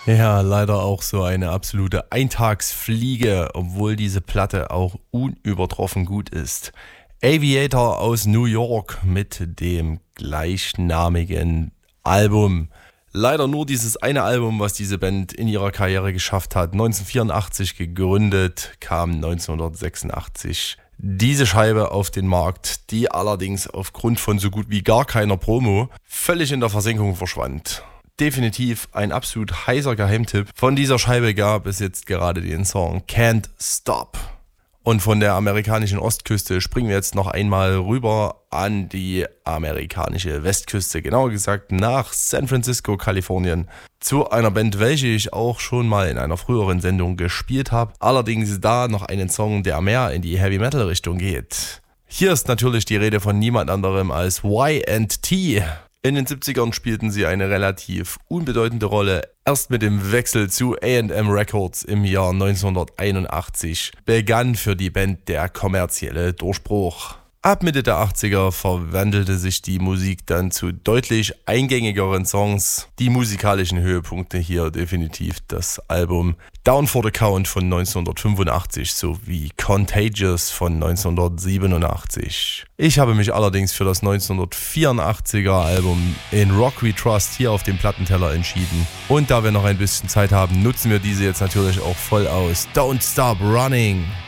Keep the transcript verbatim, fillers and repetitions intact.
Ja, leider auch so eine absolute Eintagsfliege, obwohl diese Platte auch unübertroffen gut ist. Aviator aus New York mit dem gleichnamigen Album. Leider nur dieses eine Album, was diese Band in ihrer Karriere geschafft hat. neunzehnhundertvierundachtzig gegründet, kam neunzehnhundertsechsundachtzig diese Scheibe auf den Markt, die allerdings aufgrund von so gut wie gar keiner Promo völlig in der Versenkung verschwand. Definitiv ein absolut heißer Geheimtipp. Von dieser Scheibe gab es jetzt gerade den Song Can't Stop. Und von der amerikanischen Ostküste springen wir jetzt noch einmal rüber an die amerikanische Westküste, genauer gesagt nach San Francisco, Kalifornien, zu einer Band, welche ich auch schon mal in einer früheren Sendung gespielt habe. Allerdings da noch einen Song, der mehr in die Heavy-Metal-Richtung geht. Hier ist natürlich die Rede von niemand anderem als Y and T. In den siebzigern spielten sie eine relativ unbedeutende Rolle. Erst mit dem Wechsel zu A and M Records im Jahr neunzehnhunderteinundachtzig begann für die Band der kommerzielle Durchbruch. Ab Mitte der achtziger verwandelte sich die Musik dann zu deutlich eingängigeren Songs. Die musikalischen Höhepunkte hier definitiv das Album Down for the Count von neunzehnhundertfünfundachtzig sowie Contagious von neunzehnhundertsiebenundachtzig. Ich habe mich allerdings für das neunzehnhundertvierundachtziger Album In Rock We Trust hier auf dem Plattenteller entschieden. Und da wir noch ein bisschen Zeit haben, nutzen wir diese jetzt natürlich auch voll aus. Don't Stop Running!